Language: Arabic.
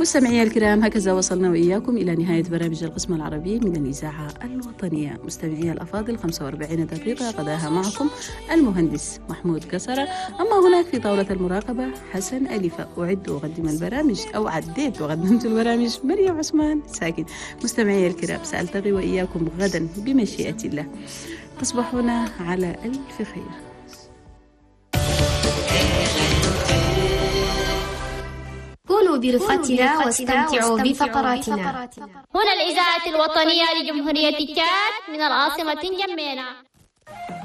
مستمعي الكرام، هكذا وصلنا وإياكم إلى نهاية برامج القسم العربي من الإذاعة الوطنية. مستمعي الأفاضل، 45 دقيقة قضاها معكم المهندس محمود كسرة. أما هناك في طاولة المراقبة حسن أليفة. أعد وأقدم البرامج، أو عديت وقدمت البرامج، مريم عثمان ساكن. مستمعي الكرام، سألتقي وإياكم غدا بمشيئة الله. تصبحون على ألف خير. كونوا برفقتنا واستمتعوا بفقراتنا. هنا الإذاعة الوطنية لجمهورية تشاد من العاصمة جمينة.